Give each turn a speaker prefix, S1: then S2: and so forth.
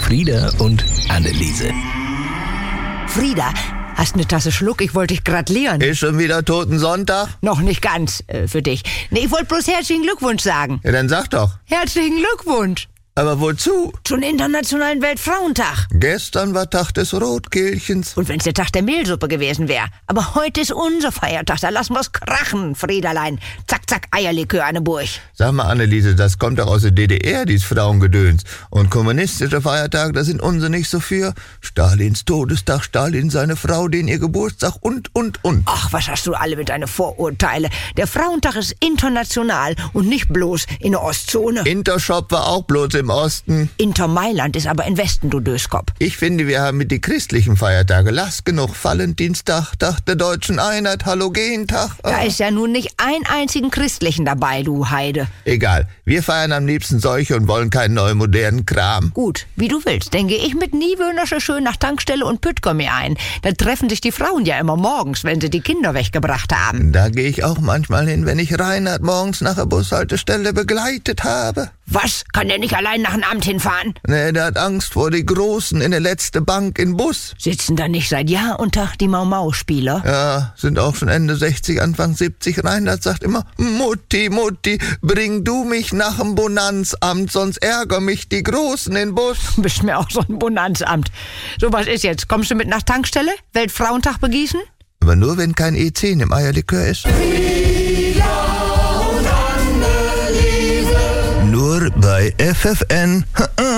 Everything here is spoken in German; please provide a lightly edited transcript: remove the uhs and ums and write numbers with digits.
S1: Frieda und Anneliese.
S2: Frieda, hast eine Tasse Schluck? Ich wollte dich gratulieren.
S3: Ist schon wieder Totensonntag?
S2: Noch nicht ganz für dich. Nee, ich wollte bloß herzlichen Glückwunsch sagen.
S3: Ja, dann sag doch.
S2: Herzlichen Glückwunsch.
S3: Aber wozu?
S2: Zum Internationalen Weltfrauentag.
S3: Gestern war Tag des Rotkehlchens.
S2: Und wenn's der Tag der Mehlsuppe gewesen wäre. Aber heute ist unser Feiertag, da lassen wir's krachen, Friederlein. Zack, zack, Eierlikör an der Burg.
S3: Sag mal, Anneliese, das kommt doch aus der DDR, dies Frauengedöns. Und kommunistische Feiertage, da sind unsere nicht so für. Stalins Todestag, Stalin seine Frau, den ihr Geburtstag und.
S2: Ach, was hast du alle mit deinen Vorurteile? Der Frauentag ist international und nicht bloß in der Ostzone.
S3: Intershop war auch bloß im Osten.
S2: Inter Mailand ist aber im Westen, du Döskop.
S3: Ich finde, wir haben mit die christlichen Feiertage. Lass genug. Valentinstag, Tag der deutschen Einheit, Halogentag.
S2: Da ist ja nun nicht einen einzigen Christlichen dabei, du Heide.
S3: Egal, wir feiern am liebsten solche und wollen keinen neuen modernen Kram.
S2: Gut, wie du willst. Dann gehe ich mit Niewöhnersche schön nach Tankstelle und Püttgommi ein. Da treffen sich die Frauen ja immer morgens, wenn sie die Kinder weggebracht haben.
S3: Da gehe ich auch manchmal hin, wenn ich Reinhard morgens nach der Bushaltestelle begleitet habe.
S2: Was? Kann der nicht allein nach dem Amt hinfahren?
S3: Nee, der hat Angst vor die Großen in der letzte Bank in Bus.
S2: Sitzen da nicht seit Jahr und Tag die Mau-Mau-Spieler?
S3: Ja, sind auch schon Ende 60, Anfang 70. Reinhard sagt immer, Mutti, bring du mich nach dem Bonanzamt, sonst ärger mich die Großen in Bus.
S2: Du bist mir auch so ein Bonanzamt. So, was ist jetzt? Kommst du mit nach Tankstelle? Weltfrauentag begießen?
S3: Aber nur, wenn kein E10 im Eierlikör ist. Nur bei FFN.